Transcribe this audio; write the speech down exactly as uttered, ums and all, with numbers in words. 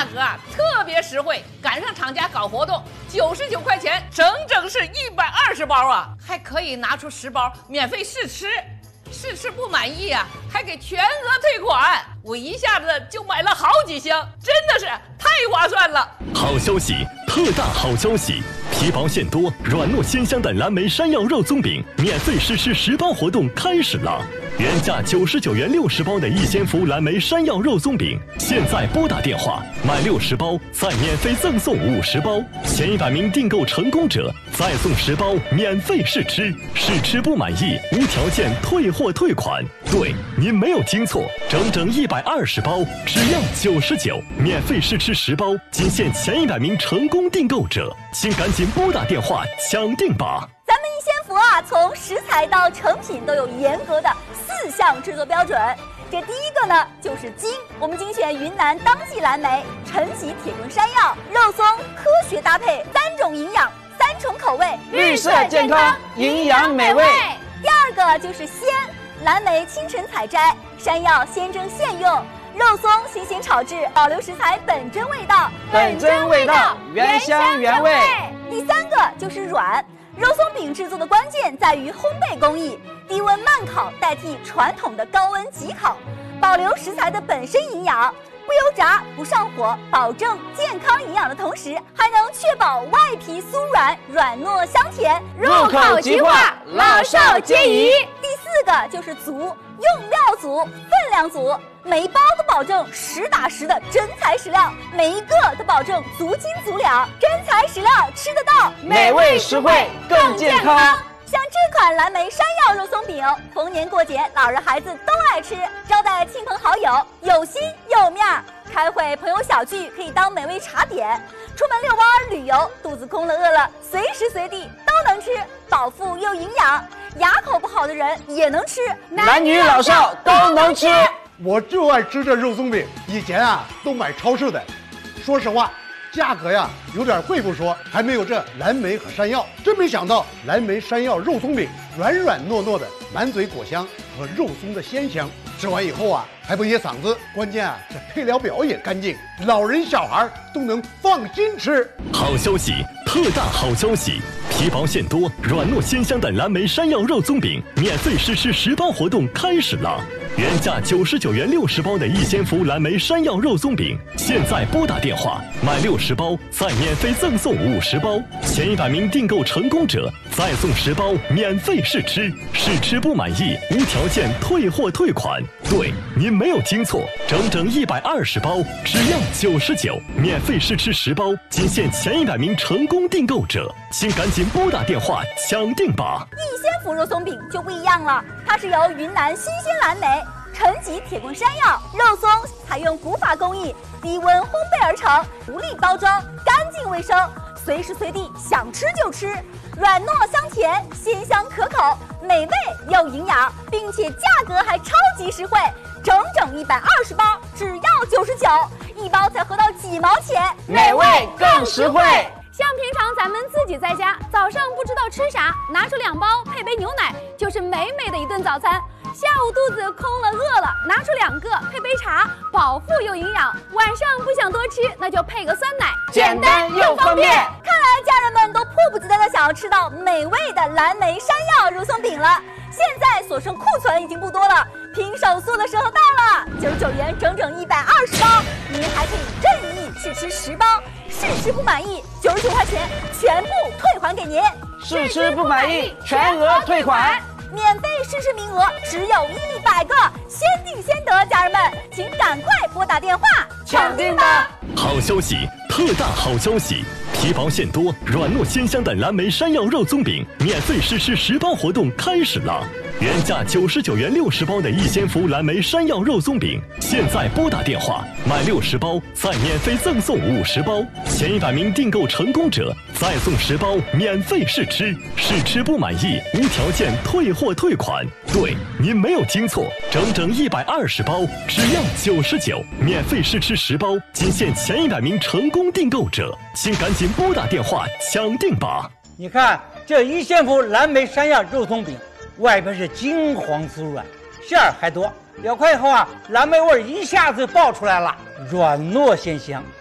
价格啊特别实惠，赶上厂家搞活动，九十九块钱，整整是一百二十包啊，还可以拿出十包免费试吃。试吃不满意啊，还给全额退款。我一下子就买了好几箱，真的是太划算了。 好消息，特大好消息！皮薄馅多、软糯鲜香的蓝莓山药肉松饼免费试吃十包活动开始了。原价九十九元六十包的一仙福蓝莓山药肉松饼，现在拨打电话买六十包，再免费赠送五十包，前一百名订购成功者再送十包免费试吃，试吃不满意无条件退货退款。对，您没有听错，整整一百二十包，只要九十九，免费试吃十包，仅限前一百名成功订购者，请赶紧拨打电话抢定吧。 咱们一仙福啊，从食材到成品都有严格的四项制作标准。这第一个呢，就是精，我们精选云南当季蓝莓、陈皮铁棍山药、肉松，科学搭配，三种营养，三重口味， 绿色健康，营养美味。 第二个就是鲜，蓝莓清晨采摘，山药现蒸现用，肉松新鲜炒制，保留食材本真味道， 本真味道，原香原味。 第三个就是软。肉松饼制作的关键在于烘焙工艺，低温慢烤代替传统的高温急烤，保留食材的本身营养，不油炸不上火，保证健康营养的同时，还能确保外皮酥软、软糯香甜， 入口即化，老少皆宜。 第四个就是足，用料足，分量足，每一包都保证实打实的真材实料，每一个都保证足斤足两，真材实料吃得到， 美味实惠更健康。 像这款蓝莓山药肉松饼，逢年过节老人孩子都爱吃，招待亲朋好友有心有面儿，开会朋友小聚可以当美味茶点，出门遛弯旅游肚子空了饿了随时随地都能吃，饱腹又营养，牙口不好的人也能吃， 男女老少都能吃。 我就爱吃这肉松饼，以前啊都买超市的，说实话价格呀有点贵不说，还没有这蓝莓和山药。真没想到蓝莓山药肉松饼软软糯糯的，满嘴果香和肉松的鲜香，吃完以后啊还不噎嗓子。关键啊这配料表也干净，老人小孩都能放心吃。 好消息，特大好消息！皮薄馅多、软糯鲜香的蓝莓山药肉松饼免费试吃十包活动开始了。原价九十九元六十包的一仙福蓝莓山药肉松饼，现在拨打电话买六十包，再免费赠送五十包，前一百名订购成功者再送十包免费试吃，试吃不满意无条件退货退款。对，您没有听错，整整一百二十包，只要九十九，免费试吃十包，仅限前一百名成功订购者，请赶紧拨打电话抢定吧。 一仙福肉松饼就不一样了，它是由云南新鲜蓝莓、陈皮铁棍山药、肉松采用古法工艺，低温烘焙而成，独立包装，干净卫生，随时随地想吃就吃，软糯香甜，鲜香可口，美味又营养，并且价格还超级实惠，整整一百二十包，只要九十九，一包才合到几毛钱， 美味更实惠。 像平常咱们自己在家，早上不知道吃啥，拿出两包配杯牛奶，就是美美的一顿早餐。下午肚子空了饿了，拿出两个配杯茶，饱腹又营养。晚上不想多吃，那就配个酸奶， 简单又方便。 看来家人们都迫不及待的想要吃到美味的蓝莓山药肉松饼了。现在所剩库存已经不多了，拼手速的时候到了，九十九元整整一百二十包，您还可以任意试吃十包，试吃不满意九十九块钱全部退还给您， 试吃不满意全额退款。 免费试吃名额只有一百个，先定先得，家人们请赶快拨打电话抢定吧。 好消息，特大好消息！皮薄馅多、软糯鲜香的蓝莓山药肉松饼免费试吃十包活动开始了。原价九十九元六十包的一仙福蓝莓山药肉松饼，现在拨打电话买六十包，再免费赠送五十包，前一百名订购成功者再送十包免费试吃，试吃不满意无条件退货退款。对，您没有听错，整整一百二十包，只要九十九，免费试吃十包，仅限前一百名成功订购者，请赶紧拨打电话抢定吧。 你看这一仙福蓝莓山药肉松饼，外边是金黄酥软，馅儿还多，咬开以后啊，蓝莓味一下子爆出来了，软糯鲜香。